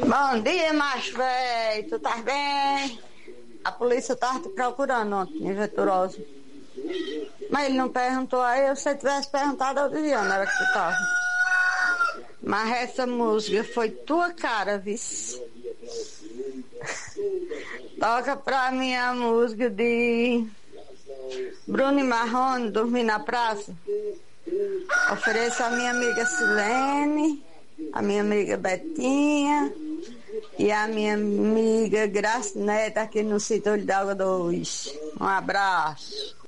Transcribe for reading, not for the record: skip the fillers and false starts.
Bom dia, macho velho. Tu tá bem? A polícia tava te procurando ontem, em Venturosa. Mas ele não perguntou a eu. Se ele tivesse perguntado, eu dizia onde era que tu tava. Mas essa música foi tua cara, vice. Toca pra mim a música de Bruno e Marrone, Dormir na Praça. Ofereço a minha amiga Silene, a minha amiga Betinha e a minha amiga Graça Neto aqui no sítio Olho d'Água 2. Um abraço.